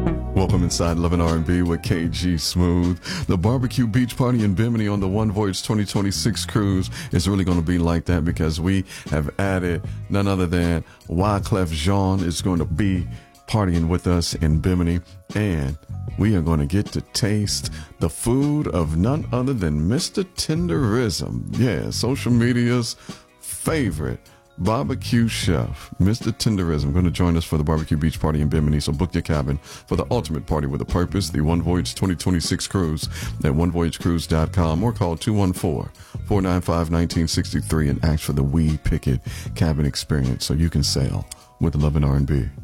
Welcome inside Love and R&B with KG Smooth. The Barbecue Beach Party in Bimini on the One Voyage 2026 cruise is really going to be like that because we have added none other than Wyclef Jean is going to be partying with us in Bimini, and we are going to get to taste the food of none other than Mr. Tenderism. Yeah, social media's favorite barbecue chef, Mr. Tenderism, going to join us for the Barbecue Beach Party in Bimini. So book your cabin for the ultimate party with a purpose, the One Voyage 2026 cruise at onevoyagecruise.com or call 214-495-1963 and ask for the We Picket cabin experience so you can sail with Love and R&B.